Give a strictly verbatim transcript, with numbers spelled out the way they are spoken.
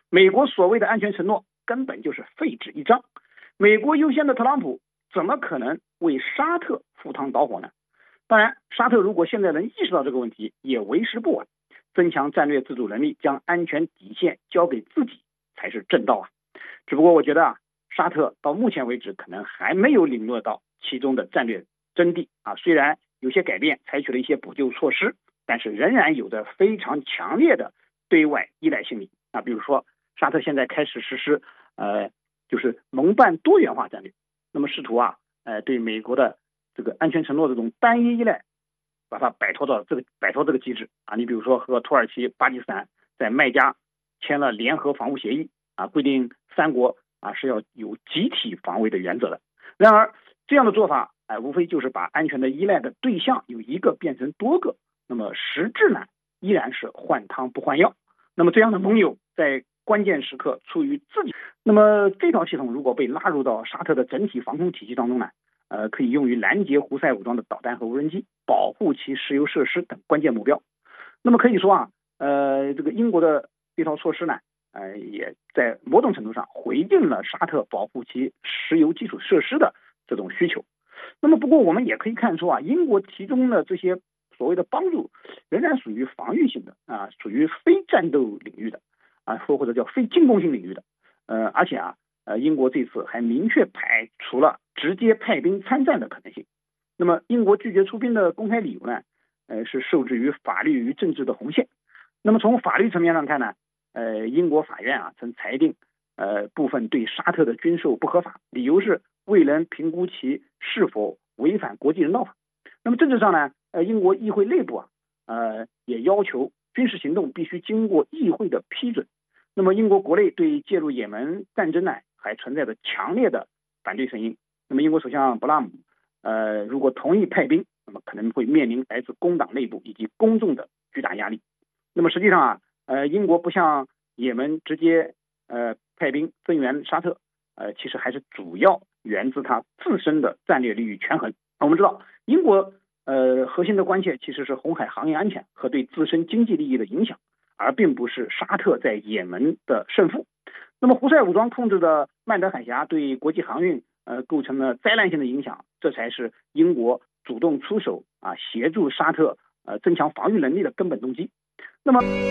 美国所谓的安全承诺根本就是废纸一张。美国优先的特朗普怎么可能为沙特赴汤蹈火呢？当然，沙特如果现在能意识到这个问题，也为时不晚。增强战略自主能力，将安全底线交给自己才是正道啊！只不过我觉得啊，沙特到目前为止可能还没有领略到其中的战略真谛啊。虽然有些改变，采取了一些补救措施，但是仍然有着非常强烈的对外依赖心理啊。比如说，沙特现在开始实施呃，就是盟办多元化战略，那么试图啊，呃，对美国的这个安全承诺这种单一依赖，把它摆脱到这个摆脱这个机制啊。你比如说和土耳其、巴基斯坦在麦加签了联合防务协议啊，规定三国啊是要有集体防卫的原则的。然而这样的做法，哎、呃，无非就是把安全的依赖的对象由一个变成多个，那么实质呢依然是换汤不换药。那么这样的盟友在关键时刻处于自己，那么这套系统如果被拉入到沙特的整体防空体系当中呢？呃，可以用于拦截胡塞武装的导弹和无人机，保护其石油设施等关键目标。那么可以说啊，呃，这个英国的这套措施呢，呃，也在某种程度上回应了沙特保护其石油基础设施的这种需求。那么不过我们也可以看出啊，英国其中的这些所谓的帮助，仍然属于防御性的啊，属于非战斗领域的啊，或或者叫非进攻性领域的。呃，而且啊。呃，英国这次还明确排除了直接派兵参战的可能性。那么，英国拒绝出兵的公开理由呢？呃，是受制于法律与政治的红线。那么从法律层面上看呢，呃，英国法院啊曾裁定，呃，部分对沙特的军售不合法，理由是未能评估其是否违反国际人道法。那么政治上呢，呃，英国议会内部啊，呃，也要求军事行动必须经过议会的批准。那么英国国内对介入也门战争呢？还存在着强烈的反对声音。那么英国首相布拉姆，呃，如果同意派兵，那么可能会面临来自工党内部以及公众的巨大压力。那么实际上啊，呃，英国不向也门直接呃派兵增援沙特，呃，其实还是主要源自它自身的战略利益权衡。我们知道，英国呃核心的关切其实是红海航业安全和对自身经济利益的影响，而并不是沙特在也门的胜负。那么胡塞武装控制的曼德海峡对国际航运呃构成了灾难性的影响，这才是英国主动出手啊协助沙特呃增强防御能力的根本动机。那么